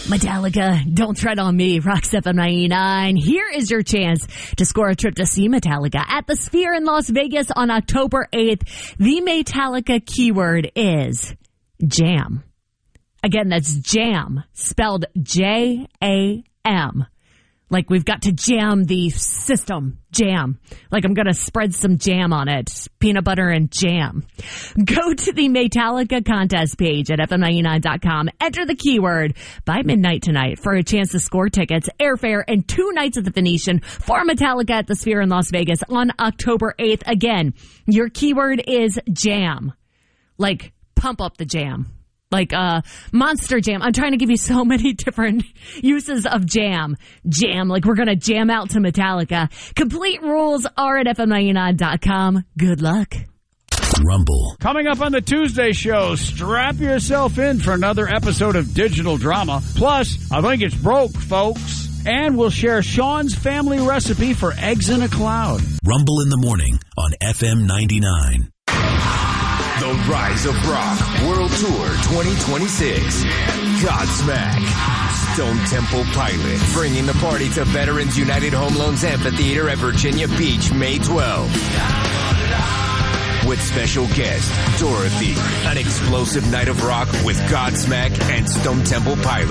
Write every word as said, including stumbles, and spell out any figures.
Metallica, Don't Tread on Me, Rock F M ninety-nine. Here is your chance to score a trip to see Metallica at the Sphere in Las Vegas on October eighth. The Metallica keyword is jam. Again, that's jam, spelled J A M. Like we've got to jam the system. Jam. Like I'm going to spread some jam on it. Peanut butter and jam. Go to the Metallica contest page at F M ninety-nine dot com. Enter the keyword by midnight tonight for a chance to score tickets, airfare, and two nights at the Venetian for Metallica at the Sphere in Las Vegas on October eighth. Again, your keyword is jam. Like pump up the jam. Like uh, Monster Jam. I'm trying to give you so many different uses of jam. Jam, like we're going to jam out to Metallica. Complete rules are at F M ninety-nine dot com. Good luck. Rumble. Coming up on the Tuesday show, strap yourself in for another episode of Digital Drama. Plus, I think it's broke, folks. And we'll share Sean's family recipe for eggs in a cloud. Rumble in the morning on F M ninety-nine. The Rise of Rock World Tour twenty twenty-six. Godsmack. Stone Temple Pilots. Bringing the party to Veterans United Home Loans Amphitheater at Virginia Beach, May twelfth. With special guest, Dorothy. An explosive night of rock with Godsmack and Stone Temple Pilots.